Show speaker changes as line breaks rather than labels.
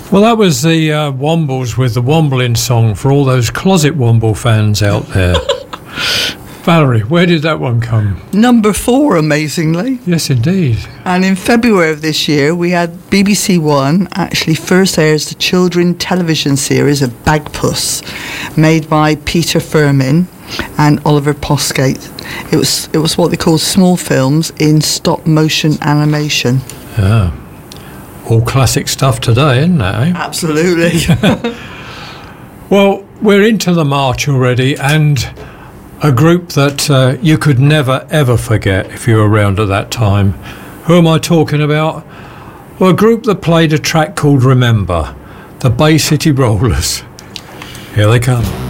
Well, that was the Wombles with the Wombling song for all those closet Womble fans out there. Valerie, where did that one come?
Number 4, amazingly.
Yes, indeed.
And in February of this year, we had BBC One actually first airs the children television series of Bagpuss, made by Peter Firmin and Oliver Posgate. It was what they call small films in stop motion animation.
Yeah. All classic stuff today, isn't it? Eh?
Absolutely.
Well, we're into the March already, and a group that you could never, ever forget if you were around at that time. Who am I talking about? Well, a group that played a track called Remember, the Bay City Rollers. Here they come.